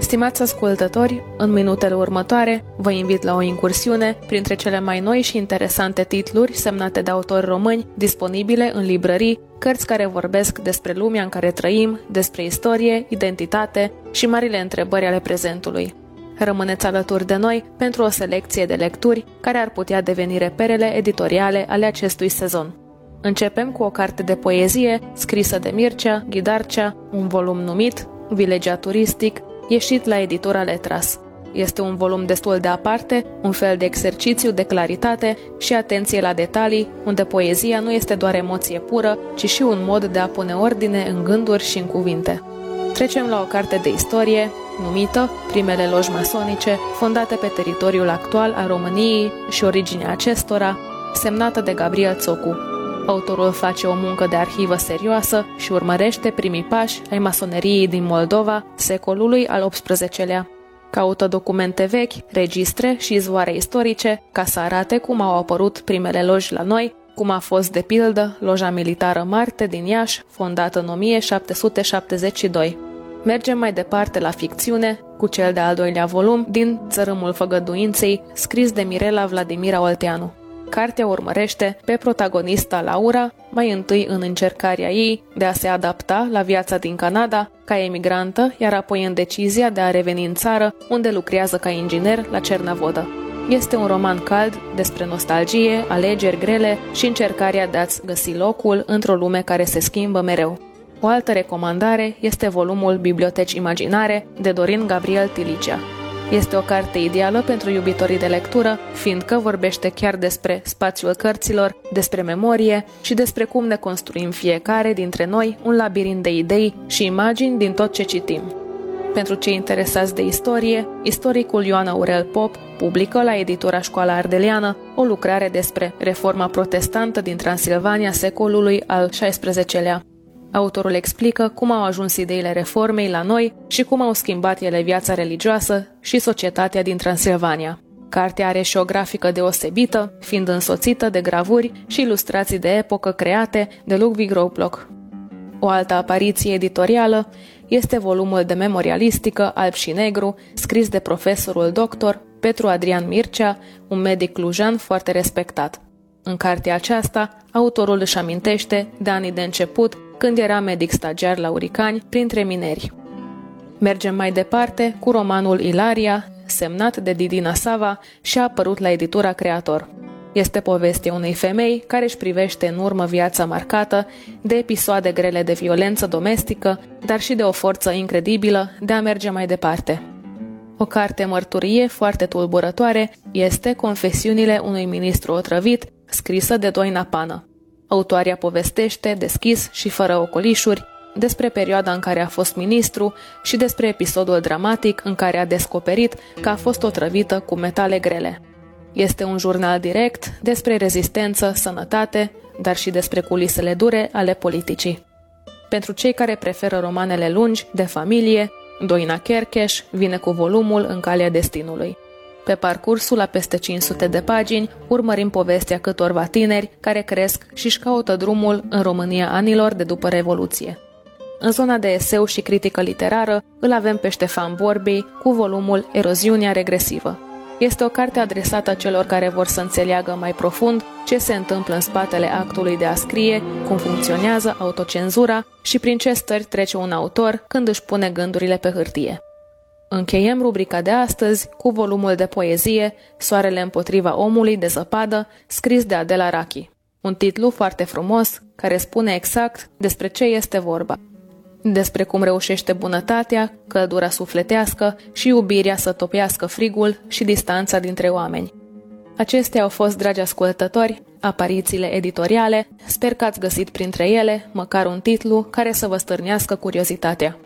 Stimați ascultători, în minutele următoare vă invit la o incursiune printre cele mai noi și interesante titluri semnate de autori români disponibile în librării, cărți care vorbesc despre lumea în care trăim, despre istorie, identitate și marile întrebări ale prezentului. Rămâneți alături de noi pentru o selecție de lecturi care ar putea deveni reperele editoriale ale acestui sezon. Începem cu o carte de poezie scrisă de Mircea Ghidarcea, un volum numit Vilegea turistic, ieșit la editura Letras. Este un volum destul de aparte, un fel de exercițiu de claritate și atenție la detalii, unde poezia nu este doar emoție pură, ci și un mod de a pune ordine în gânduri și în cuvinte. Trecem la o carte de istorie, numită Primele loji masonice, fondate pe teritoriul actual al României și originea acestora, semnată de Gabriel Țocu. Autorul face o muncă de arhivă serioasă și urmărește primii pași ai masoneriei din Moldova, secolului al XVIII-lea. Caută documente vechi, registre și izvoare istorice ca să arate cum au apărut primele loji la noi, cum a fost, de pildă, loja militară Marte din Iași, fondată în 1772. Mergem mai departe la ficțiune, cu cel de-al doilea volum din Țărâmul Făgăduinței, scris de Mirela Vladimira Olteanu. Cartea urmărește pe protagonista Laura, mai întâi în încercarea ei de a se adapta la viața din Canada ca emigrantă, iar apoi în decizia de a reveni în țară, unde lucrează ca inginer la Cernavodă. Este un roman cald despre nostalgie, alegeri grele și încercarea de a-ți găsi locul într-o lume care se schimbă mereu. O altă recomandare este volumul Biblioteci imaginare de Dorin Gabriel Tilicea. Este o carte ideală pentru iubitorii de lectură, fiindcă vorbește chiar despre spațiul cărților, despre memorie și despre cum ne construim fiecare dintre noi un labirint de idei și imagini din tot ce citim. Pentru cei interesați de istorie, istoricul Ioan Aurel Pop publică la editura Școala Ardeleană o lucrare despre reforma protestantă din Transilvania secolului al XVI-lea. Autorul explică cum au ajuns ideile reformei la noi și cum au schimbat ele viața religioasă și societatea din Transilvania. Cartea are și o grafică deosebită, fiind însoțită de gravuri și ilustrații de epocă create de Ludwig Rouplock. O altă apariție editorială este volumul de memorialistică Alb și Negru, scris de profesorul doctor Petru Adrian Mircea, un medic clujan foarte respectat. În cartea aceasta, autorul își amintește de anii de început, când era medic stagiar la Uricani, printre mineri. Mergem mai departe cu romanul Ilaria, semnat de Didina Sava și a apărut la editura Creator. Este povestea unei femei care își privește în urmă viața marcată de episoade grele de violență domestică, dar și de o forță incredibilă de a merge mai departe. O carte mărturie foarte tulburătoare este Confesiunile unui ministru otrăvit, scrisă de Doina Pană. Autoarea povestește, deschis și fără ocolișuri, despre perioada în care a fost ministru și despre episodul dramatic în care a descoperit că a fost otrăvită cu metale grele. Este un jurnal direct despre rezistență, sănătate, dar și despre culisele dure ale politicii. Pentru cei care preferă romanele lungi, de familie, Doina Chercheș vine cu volumul În calea destinului. Pe parcursul a peste 500 de pagini, urmărim povestea câtorva tineri care cresc și își caută drumul în România anilor de după Revoluție. În zona de eseu și critică literară, îl avem pe Ștefan Borbei cu volumul Eroziunea regresivă. Este o carte adresată celor care vor să înțeleagă mai profund ce se întâmplă în spatele actului de a scrie, cum funcționează autocenzura și prin ce stări trece un autor când își pune gândurile pe hârtie. Încheiem rubrica de astăzi cu volumul de poezie Soarele împotriva omului de zăpadă, scris de Adela Rachi. Un titlu foarte frumos care spune exact despre ce este vorba. Despre cum reușește bunătatea, căldura sufletească și iubirea să topească frigul și distanța dintre oameni. Acestea au fost, dragi ascultători, aparițiile editoriale. Sper că ați găsit printre ele măcar un titlu care să vă stârnească curiozitatea.